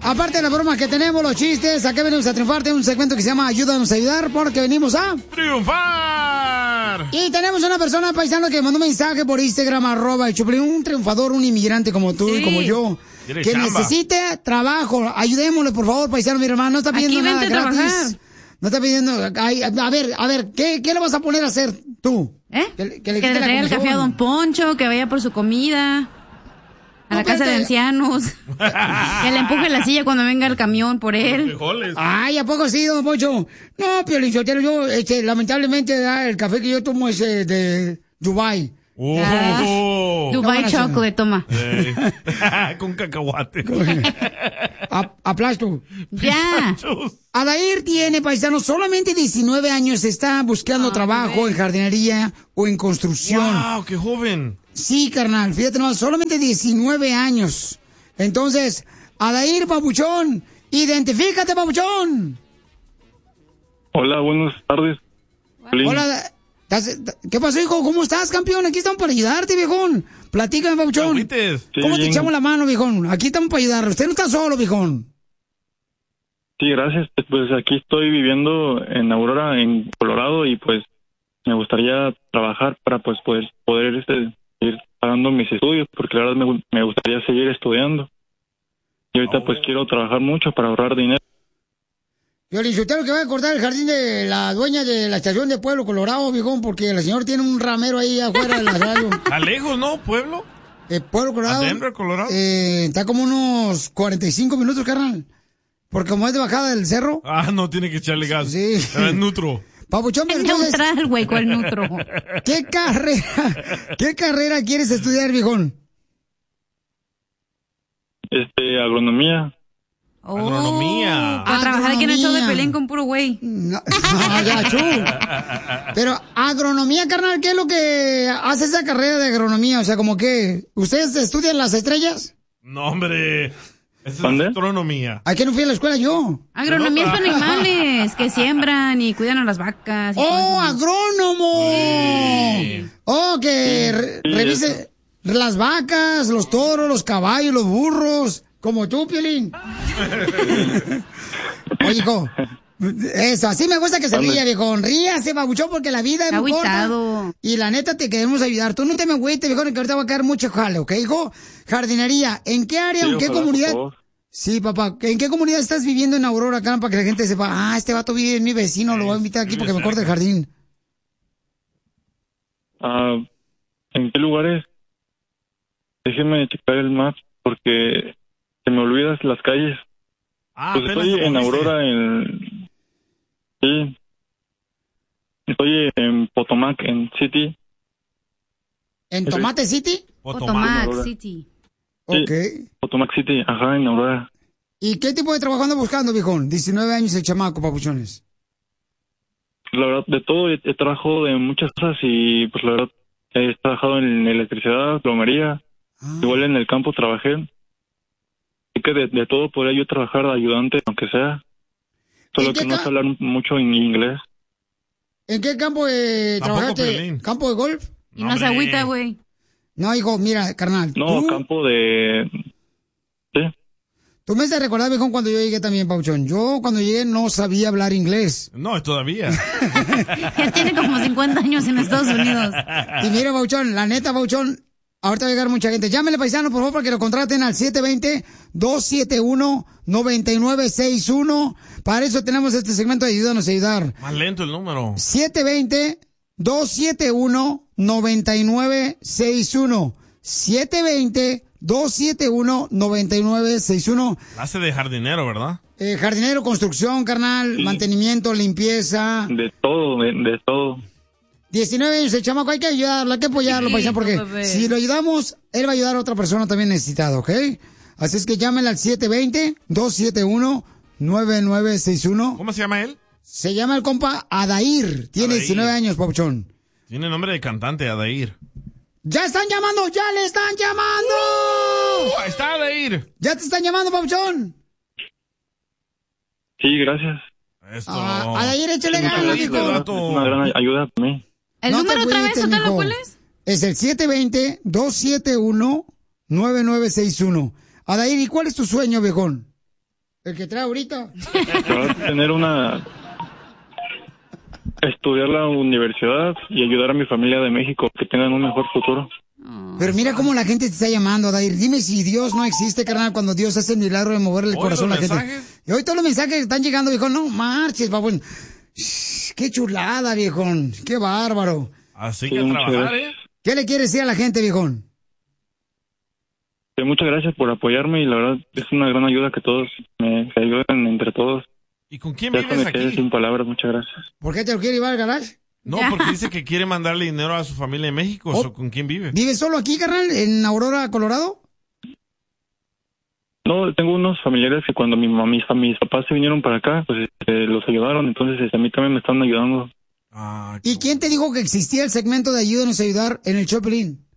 Aparte de las bromas que tenemos, los chistes, ¿a qué venimos a triunfar? Tenemos un segmento que se llama Ayúdanos a ayudar, porque venimos a... ¡triunfar! Y tenemos una persona, paisano, que mandó un mensaje por Instagram, @el Choplin, un triunfador, un inmigrante como tú y como yo, que necesite trabajo. Ayudémosle, por favor, paisano, mi hermano. No está pidiendo nada gratis. No está pidiendo... A ver, ¿qué le vas a poner a hacer tú? Que le traiga el café a Don Poncho, que vaya por su comida... A la casa de ancianos. Que le empuje la silla cuando venga el camión por él. Ay, ¿a poco sí, Don Poncho? No, Piolín Sotelo, yo, lamentablemente, el café que yo tomo es de Dubai. Dubai chocolate, toma. Con cacahuate. Aplasto. Ya. Adair tiene, paisano, solamente 19 años. Está buscando trabajo en jardinería o en construcción. ¡Wow, qué joven! Sí, carnal, fíjate nomás, solamente 19 años. Entonces, Adair, papuchón, identifícate, papuchón. Hola, buenas tardes. Hola, ¿qué pasó, hijo? ¿Cómo estás, campeón? Aquí estamos para ayudarte, viejón. Platícame, papuchón. ¿Cómo te echamos la mano, viejón? Aquí estamos para ayudar. Usted no está solo, viejón. Sí, gracias. Pues aquí estoy viviendo en Aurora, en Colorado, y pues me gustaría trabajar para pues poder ir pagando mis estudios, porque la verdad me gustaría seguir estudiando. Y ahorita pues quiero trabajar mucho para ahorrar dinero. Piolín Sotelo, que va a cortar el jardín de la dueña de la estación de Pueblo Colorado, viejón, porque la señora tiene un ramero ahí afuera de la radio. ¿A lejos, no? ¿Pueblo? Pueblo Colorado. ¿A Denver, Colorado? Está como unos 45 minutos, carnal. Porque como es de bajada del cerro. No tiene que echarle gas. Sí. Es neutro. Papuchón, pero entonces... neutral, güey, ¿cuál neutro? ¿Qué carrera quieres estudiar, viejón? Agronomía. Agronomía. A trabajar aquí en el show de Pelín con puro güey. No, ya, chu. Pero, agronomía, carnal, ¿qué es lo que hace esa carrera de agronomía? O sea, como que, ¿ustedes estudian las estrellas? No, hombre. Esa es astronomía. ¿A qué no fui a la escuela yo? Agronomía es para animales que siembran y cuidan a las vacas. ¡Oh, agrónomo! Sí. Que revise las vacas, los toros, los caballos, los burros, como tú, Piolín. Oye, hijo, eso, así me gusta que se ría, viejo. Ríase, babuchón, porque la vida es muy corta. Y la neta te queremos ayudar. Tú no te me agüites, viejo, que ahorita va a caer mucho jale, ¿ok, hijo? Jardinería, ¿en qué área, en qué comunidad? Sí, papá, ¿en qué comunidad estás viviendo en Aurora, acá, para que la gente sepa, este vato vive en mi vecino, lo voy a invitar aquí porque me corta el jardín? ¿En qué lugares? Déjeme checar el map, porque se me olvidan las calles. Pues estoy en Aurora, sí. Estoy en Potomac, en City. ¿En Tomate City? Potomac City. Ok. Potomac City, ajá, en Aurora. ¿Y qué tipo de trabajo anda buscando, viejón? 19 años el chamaco, papuchones. La verdad, de todo, he trabajado de muchas cosas y pues la verdad he trabajado en electricidad, plomería, igual en el campo trabajé. Así que de todo podría yo trabajar de ayudante, aunque sea. Solo que no sé hablar mucho en inglés. ¿En qué campo trabajaste? ¿Campo de golf? Y no se agüita, güey. No, hijo, mira, carnal. No, campo de... ¿Sí? Tú me has recordado, viejón, cuando yo llegué también, Pauchón. Yo cuando llegué no sabía hablar inglés. No, todavía. Ya tiene como 50 años en Estados Unidos. Y mira, Pauchón, la neta, Pauchón, ahorita va a llegar mucha gente. Llámele, paisano, por favor, para que lo contraten al 720-271-9961. Para eso tenemos este segmento de Ayúdanos a Ayudar. Más lento el número. 720-271-9961. 720-271-9961. Hace de jardinero, ¿verdad? Jardinero, construcción, carnal, sí. Mantenimiento, limpieza. De todo, de todo. 19 años el chamaco, hay que ayudarlo, hay que apoyarlo, sí, paisano, porque si lo ayudamos, él va a ayudar a otra persona también necesitada, ¿ok? Así es que llámenle al 720-271-9961. ¿Cómo se llama él? Se llama el compa Adair. Tiene 19 años, pauchón. Tiene nombre de cantante, Adair. ¡Ya están llamando! ¡Ya le están llamando! Ahí está, Adair. ¡Ya te están llamando, pauchón! Sí, gracias. Esto. Adair, échale ganas, hijo. Es una gran ayuda para mí. ¿El número otra vez, Sotelo, cuál es? Es el 720-271-9961. Adair, ¿y cuál es tu sueño, viejón? El que trae ahorita. Vas a tener estudiar la universidad y ayudar a mi familia de México, que tengan un mejor futuro. Pero mira cómo la gente te está llamando, Adair. Dime si Dios no existe, carnal, cuando Dios hace el milagro de moverle el corazón a la gente. Y hoy todos los mensajes que están llegando, viejo, no marches, babón. Qué chulada, viejón. Qué bárbaro. Así que trabajar, ¿eh? ¿Qué le quieres decir a la gente, viejón? Muchas gracias por apoyarme y la verdad es una gran ayuda que todos me ayuden entre todos. ¿Y con quién vives aquí? Quedé sin palabras, muchas gracias. ¿Por qué te lo quiere llevar al garage? No, porque dice que quiere mandarle dinero a su familia en México. ¿Con quién vive? ¿Vive solo aquí, carnal, en Aurora, Colorado? No, tengo unos familiares que cuando mis papás se vinieron para acá, pues los ayudaron, entonces a mí también me están ayudando. ¿Y quién te dijo que existía el segmento de Ayúdanos a Ayudar en el Choplin?